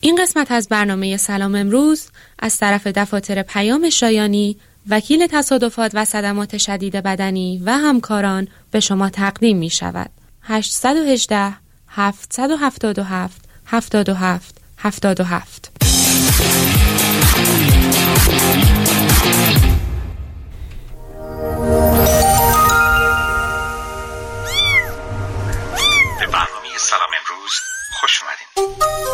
این قسمت از برنامه سلام امروز از طرف دفاتر پیام شایانی، وکیل تصادفات و صدمات شدید بدنی و همکاران به شما تقدیم می شود. 818 777 77 77. سلام امروز خوش اومدین.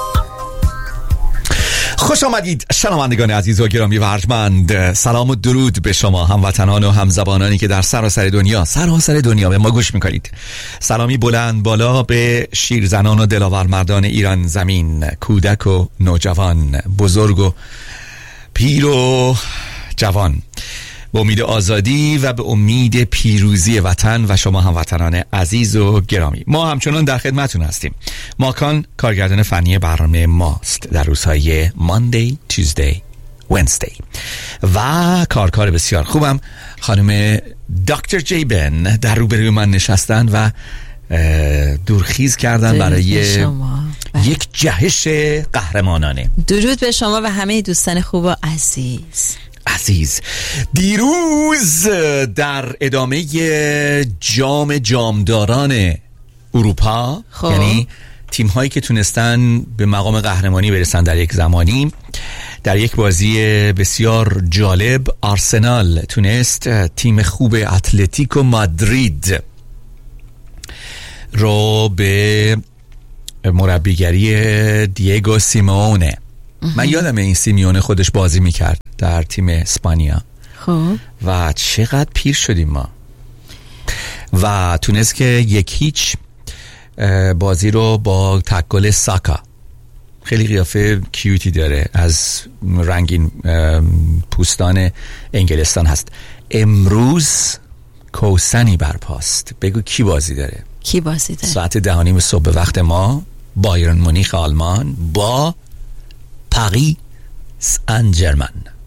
خوش آمدید شنوندگان عزیز و گرامی و ارجمند. سلام و درود به شما هموطنان و همزبانانی که در سراسر دنیا به ما گوش میکنید. سلامی بلند بالا به شیرزنان و دلاور مردان ایران زمین، کودک و نوجوان، بزرگ و پیر و جوان، به امید آزادی و به امید پیروزی وطن و شما هموطنان عزیز و گرامی. ما همچنان در خدمتتون هستیم. ماکان کارگردان فنی برنامه ماست در روزهای Monday, Tuesday, Wednesday و کارکار بسیار خوبم خانم دکتر جی بن در روبروی من نشستن و دورخیز کردن برای یک جهش قهرمانانه. درود به شما و همه دوستان خوب و عزیز. دیروز در ادامه جامداران اروپا، یعنی تیم هایی که تونستن به مقام قهرمانی برسن در یک زمانی، در یک بازی بسیار جالب آرسنال تونست تیم خوب اتلتیکو مادرید رو به مربیگری دیگو سیمونه، من یادم این سیمیونه خودش بازی میکرد در تیم اسپانیا، خب و چقدر پیر شدیم ما، و تونست که 1-0 بازی رو با تکل ساکا، خیلی قیافه کیوتی داره، از رنگین پوستان انگلستان هست. امروز کوسنی برپاست. بگو کی بازی داره؟ ساعت 10:30 صبح وقت ما، بایرن مونیخ آلمان با پاریس سن ژرمن.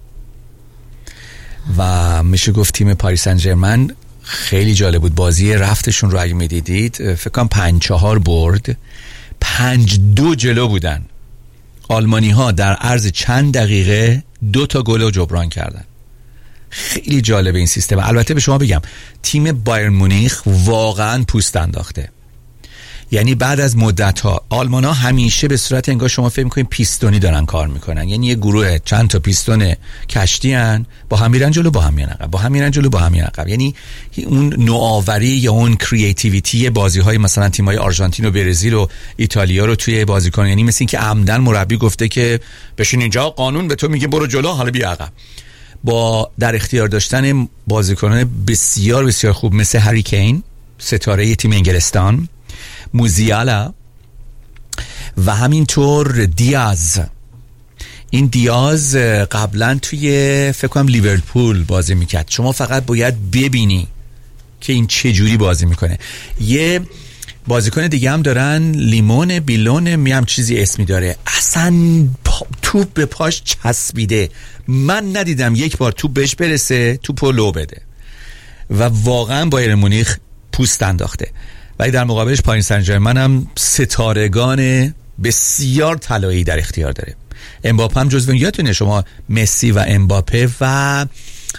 و میشه گفت تیم پاریس سن ژرمن خیلی جالب بود. بازی رفتشون رو اگه میدیدید فکر کنم 5-4 برد، 5-2 جلو بودن. آلمانی ها در عرض چند دقیقه 2 تا گل رو جبران کردن. خیلی جالب این سیستم. البته به شما بگم تیم بایرن مونیخ واقعا پوست انداخته. یعنی بعد از مدت ها آلمان ها همیشه به صورت انگار شما فکر میکنید پیستونی دارن کار میکنن، یعنی یه گروه چند تا پیستون کشتی هن، با هم میرن جلو، با هم میرن عقب، با هم میرن جلو، با هم میرن عقب. یعنی اون نوآوری یا اون کریتیویتی بازی های مثلا تیم های آرژانتین و برزیل و ایتالیا رو توی بازیکن، یعنی مثل این که عمدن مربی گفته که بشین اینجا، قانون به تو میگه برو جلو، حالا بیا عقب. با در اختیار داشتن بازیکنان بسیار بسیار خوب مثل هری کین، ستاره تیم انگلستان، موزیالا و همینطور دیاز. این دیاز قبلا توی فکر کنم لیورپول بازی میکرد. شما فقط باید ببینی که این چه جوری بازی میکنه. یه بازیکن دیگه هم دارن، لیمون بیلون میم چیزی اسمی داره، اصلا توپ به پاش چسبیده، من ندیدم یک بار توپ بهش برسه توپو لو بده، و واقعا بایرن مونیخ پوست انداخته. ولی در مقابلش پاریس سن ژرمن هم ستارگان بسیار طلایی در اختیار داره. امباپه هم جزو یادتونه شما مسی و امباپه و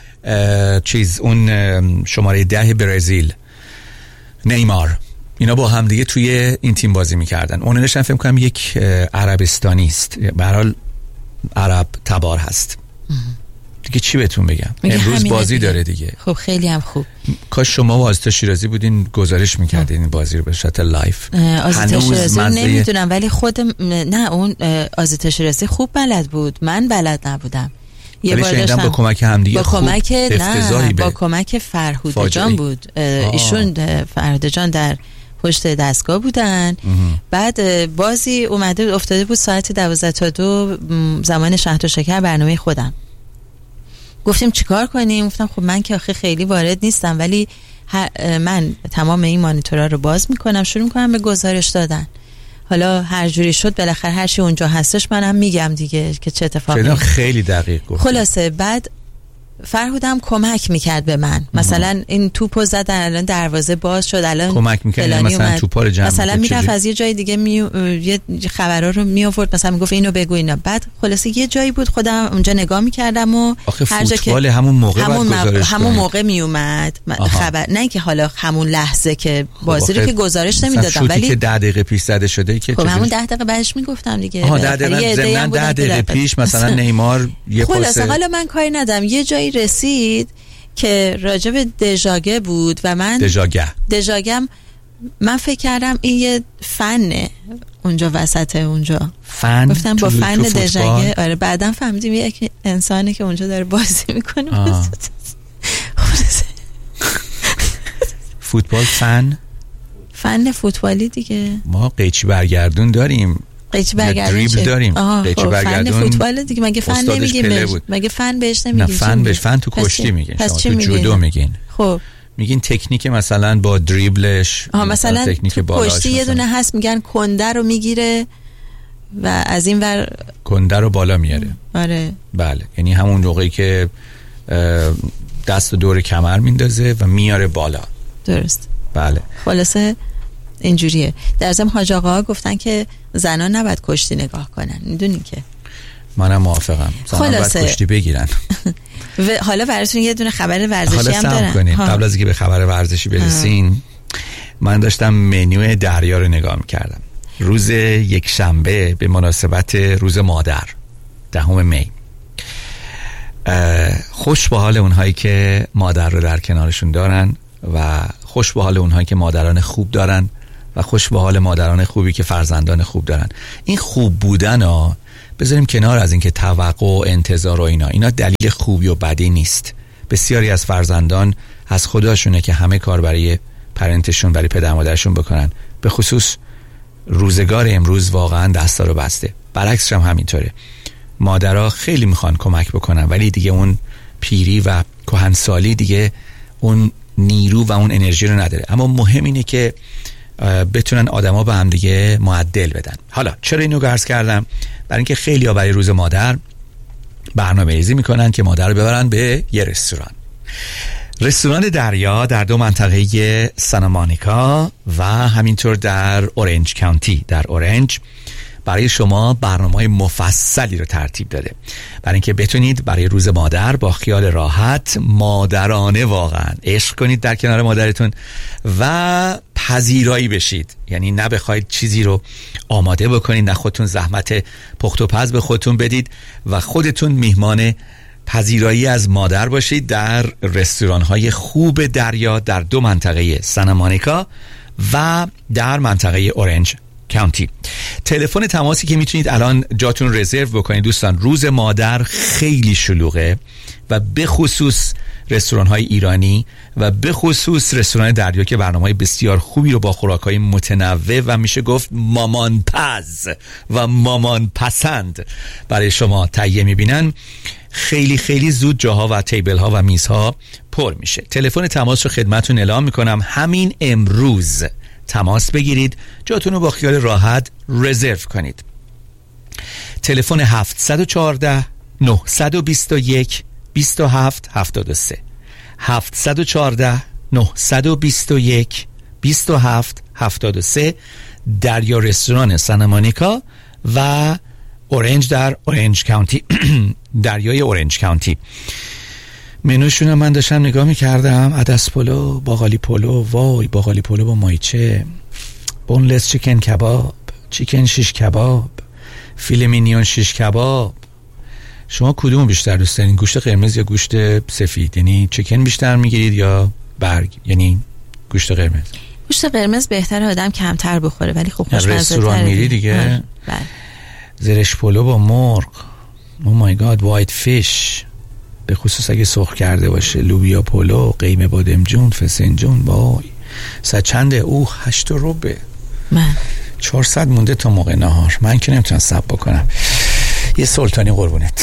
اون شماره 10 برزیل نیمار، اینا با هم دیگه توی این تیم بازی میکردن. اونش هم فکر کنم یک عربستانی است، به هر حال عرب تبار هست دیگه. چی بهتون بگم، امروز بازی داره دیگه. خب خیلی هم خوب. کاش شما و آزیتا شیرازی بودین گزارش میکردین این بازی رو به صورت لایف. آزیتا شیرازی نمیدونم، ولی نه اون آزیتا شیرازی خوب بلد بود، من بلد نبودم. یه بار داشتم با کمک همدیگه، با کمک فرهود جان بود. ایشون فرهود جان در پشت دستگاه بودن. بعد بازی اومده افتاده بود ساعت 11 تا 2 زمان شهد و شکر برنامه خودم. گفتیم چیکار کنیم؟ گفتم خب من که آخه خیلی وارد نیستم، ولی من تمام این مانیتورها رو باز میکنم، شروع میکنم به گزارش دادن. حالا هر جوری شد بالاخره هر چی اونجا هستش منم میگم دیگه که چه اتفاقی. خیلی دقیق گفت. خلاصه بعد فرهودم کمک میکرد به من. مثلا این توپو زدن، الان دروازه باز شد، الان کمک میکرد مثلا توپا رو جمع، مثلا میرفت از یه جای دیگه یه خبرها رو میآورد، مثلا میگفت اینو بگو اینا. بعد خلاصه یه جایی بود خودم اونجا نگاه میکردم و هر جا که همون موقع همون موقع میومد خبر، نه که حالا همون لحظه که بازی رو که گزارش نمیدادم، ولی که 10 دقیقه پیش زده شده که خب همون 10 دقیقه بعدش میگفتم دیگه. 10 دقیقه پیش مثلا نیمار یه خلاصه حالا من کاری ندارم. یه جایی رسید که راجب دژاگه بود و من دژاگم من فکر کردم این یه فنه اونجا وسط اونجا فن گفتم با فن دژاگه. آره بعداً فهمیدیم یک انسانی که اونجا داره بازی میکنه. فوتبال فن فوتبالی دیگه. ما قیچی برگردون داریم، قیچی برگردون دریبل داریم، قیچی برگردون فن فوتبال دیگه. مگه فن نمیگیم؟ مگه فن بهش نمیگیم؟ نه فن تو کشتی میگین، شما تو جودو میگین. خب میگین تکنیک مثلا با دریبلش، مثلا تکنیک تو کشتی یه دونه هست میگن کنده رو میگیره و از این ور کنده رو بالا میاره. آره بله، یعنی همون موقعی که دست دور کمر میندازه و میاره بالا. درست. بله خلاصه اینجوریه. در ضمن حاج آقا گفتن که زنان نباید کشتی نگاه کنن، میدونین که منم موافقم، زنان باید کشتی بگیرن. و حالا براتون یه دونه خبر ورزشی هم دارم. قبل از اینکه به خبر ورزشی برسین، من داشتم منیو دریا رو نگاه میکردم. روز یک شنبه به مناسبت روز مادر 10 می، خوش به حال اونهایی که مادر رو در کنارشون دارن و خوش به حال اونهایی که مادران خوب دارن و خوش به حال مادران خوبی که فرزندان خوب دارن. این خوب بودن ها بذاریم کنار از اینکه توقع و انتظار و اینا دلیل خوبی و بدی نیست. بسیاری از فرزندان از خداشونه که همه کار برای پرنتشون، برای پدر مادرشون بکنن. به خصوص روزگار امروز واقعا دستا رو بسته. برعکسش هم همینطوره. مادرها خیلی میخوان کمک بکنن ولی دیگه اون پیری و کهنسالی دیگه اون نیرو و اون انرژی رو نداره. اما مهم اینه که بتونن آدما به هم دیگه معدل بدن. حالا چرا اینو عرض کردم؟ برای اینکه خیلی‌ها برای روز مادر برنامه‌ریزی میکنن که مادر رو ببرن به یه رستوران دریا در 2 منطقه سانتا مونیکا و همینطور در اورنج کانتی. در اورنج برای شما برنامه‌های مفصلی رو ترتیب داده برای اینکه بتونید برای روز مادر با خیال راحت مادرانه واقعا عشق کنید در کنار مادرتون و پذیرایی بشید. یعنی نه بخواید چیزی رو آماده بکنید، نه خودتون زحمت پخت و پز به خودتون بدید و خودتون میهمان پذیرایی از مادر باشید در رستوران‌های خوب دریا در 2 منطقه سانتا مونیکا و در منطقه اورنج کانتی. تلفن تماسی که میتونید الان جاتون رزرو بکنید دوستان، روز مادر خیلی شلوغه و به خصوص رستوران‌های ایرانی و به خصوص رستوران دریا که برنامه‌های بسیار خوبی رو با خوراک‌های متنوع و میشه گفت مامان پز و مامان پسند برای شما تهیه میبینن. خیلی خیلی زود جاها و تیبل ها و میزها پر میشه. تلفن تماس رو خدمتتون اعلام میکنم، همین امروز تماس بگیرید، جاتون رو با خیال راحت رزرو کنید. تلفن 714 921 2773 714 921 2773 دریا رستوران سانتا مونیکا و اورنج در اورنج کانتی دریای اورنج کانتی. منوشون من داشتم نگاه میکردم، عدس پلو، باقالی پلو، وای باقالی پلو با مایچه، بونلس چیکن کباب، چیکن شیش کباب، فیله مینیون شیش کباب. شما کدومو بیشتر دوست دارین؟ گوشت قرمز یا گوشت سفید؟ یعنی چیکن بیشتر میگیرید یا برگ؟ یعنی گوشت قرمز؟ گوشت قرمز بهتره آدم کمتر بخوره ولی خب خوشمزه تره. رستوران میری دیگه زرش پلو با مرغ، او مای گاد، وایت فیش، به خصوص اگه سرخ کرده باشه، لوبیا پلو، قیمه بادمجون، فسنجون، وای ساعت چنده؟ 8 ربع. من 400 مونده تا موقع نهار، من که نمیتونم صبر بکنم. یه سلطانی قربونت.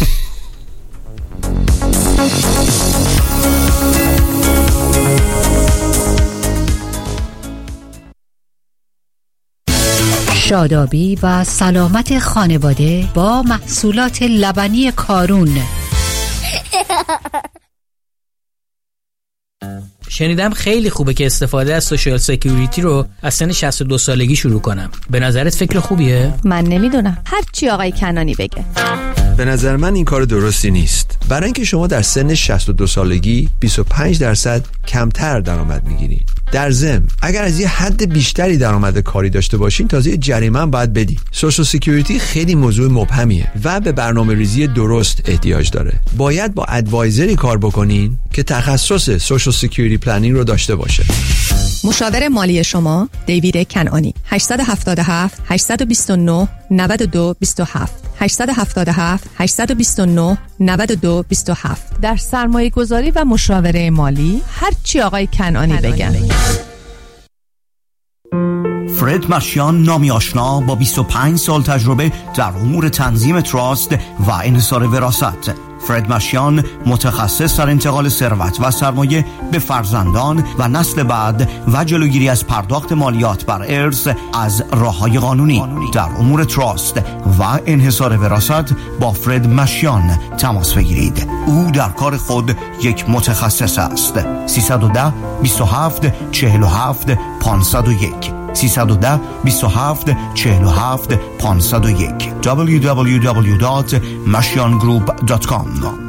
شادابی و سلامت خانواده با محصولات لبنی کارون. شنیدم خیلی خوبه که استفاده از سوشال سکیوریتی رو از سن 62 سالگی شروع کنم. به نظرت فکر خوبیه؟ من نمیدونم، هر چی آقای کنانی بگه. به نظر من این کار درستی نیست، برای اینکه شما در سن 62 سالگی 25% کمتر درآمد میگیرید. در ضمن اگر از یه حد بیشتری درآمد کاری داشته باشین تازه جریمه هم باید بدی. سوشال سکیوریتی خیلی موضوع مبهمیه و به برنامه‌ریزی درست احتیاج داره. باید با ادوایزری کار بکنین که تخصص سوشال سکیوریتی پلنینگ رو داشته باشه. مشاور مالی شما دیوید کنعانی. 877 829 9227 877 829 9227. در سرمایه گذاری و مشاوره مالی هر چی آقای کنعانی بگن. فرد مشیان، نامی آشنا با 25 سال تجربه در امور تنظیم تراست و انحصار وراثت. فرد مشیان متخصص در انتقال ثروت و سرمایه به فرزندان و نسل بعد و جلوگیری از پرداخت مالیات بر ارث از راه‌های قانونی. در امور تراست و انحصار وراثت با فرد مشیان تماس بگیرید. او در کار خود یک متخصص است. 310 27 47 501 310 27 47 501 www.mashiangroup.com.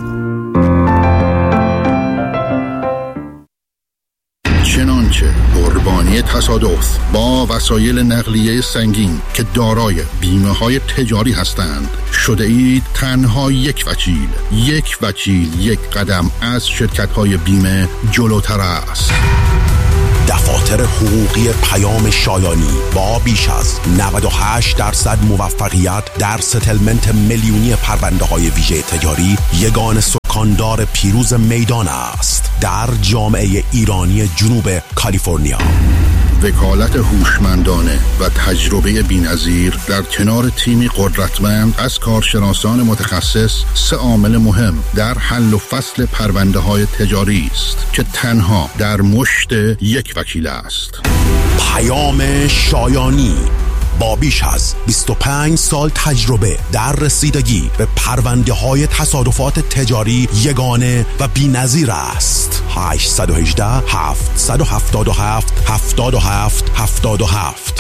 چنانچه قربانی تصادف با وسایل نقلیه سنگین که دارای بیمه های تجاری هستند شده اید تنها یک وکیل یک قدم از شرکت های بیمه جلوتر است. دفاتر حقوقی پیام شایانی با بیش از 98% موفقیت در ستلمنت میلیونی پرونده های ویژه تجاری یگان سکاندار پیروز میدان است در جامعه ایرانی جنوب کالیفرنیا. وکالت هوشمندانه و تجربه بی‌نظیر در کنار تیمی قدرتمند از کارشناسان متخصص 3 عامل مهم در حل و فصل پرونده‌های تجاری است که تنها در مشت یک وکیل است. پیام شایانی با بیش از 25 سال تجربه در رسیدگی به پرونده‌های تصادفات تجاری یگانه و بی‌نظیر است. 818 777 77 77.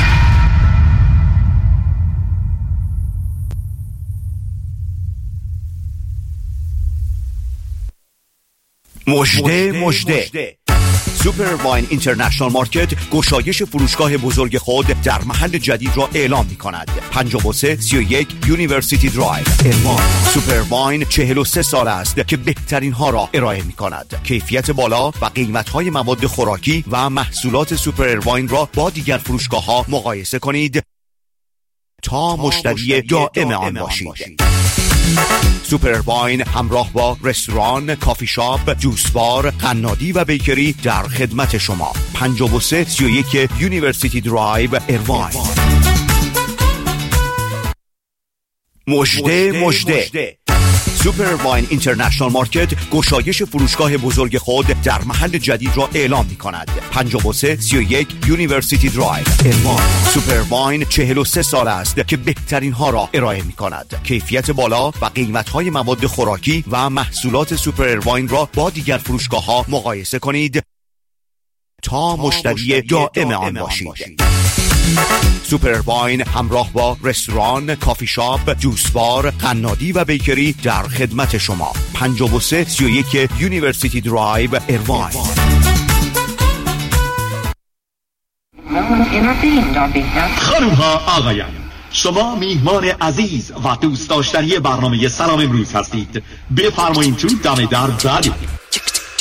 مژده سوپر واین اینترنشنال مارکت گشایش فروشگاه بزرگ خود در محل جدید را اعلام می کند. 5331 یونیورسیتی درایو المان. سوپر واین 43 سال است که بهترین ها را ارائه می کند. کیفیت بالا و قیمت های مواد خوراکی و محصولات سوپر واین را با دیگر فروشگاه ها مقایسه کنید تا مشتری دائم آن باشید. سوپر واین همراه با رستوران، کافی شاپ، جوس بار، قنادی و بیکری در خدمت شما. 5331 یونیورسیتی درایو ایرواین. مژده سوپر واین اینترنشنال مارکت گشایش فروشگاه بزرگ خود در محل جدید را اعلام می کند. 5331 یونیورسیتی درایو المان. سوپر واین 43 سال است که بهترین ها را ارائه می کند. کیفیت بالا و قیمت های مواد خوراکی و محصولات سوپر واین را با دیگر فروشگاه ها مقایسه کنید تا مشتری دائم آن باشید. سوپر واین همراه با رستوران، کافی شاپ، جوس بار، قنادی و بیکری در خدمت شما. 5331 یونیورسیتی درایو ایرواین. خانم ها آقایان، شما میهمان عزیز و دوست داشتنی برنامه سلام امروز هستید. بفرمایید تو دم در بعدی.